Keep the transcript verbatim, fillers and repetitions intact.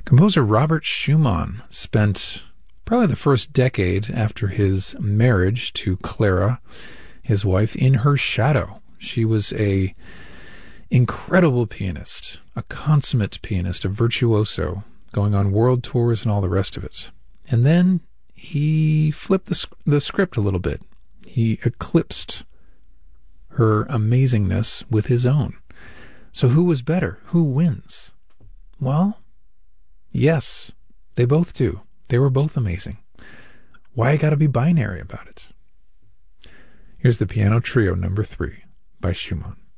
Composer Robert Schumann spent probably the first decade after his marriage to Clara, his wife, in her shadow. She was a incredible pianist, a consummate pianist, a virtuoso, going on world tours and all the rest of it. And then he flipped the, the script a little bit. He eclipsed her amazingness with his own. So who was better? Who wins? Well, yes, they both do. They were both amazing. Why I gotta be binary about it? Here's the Piano Trio number three by Schumann.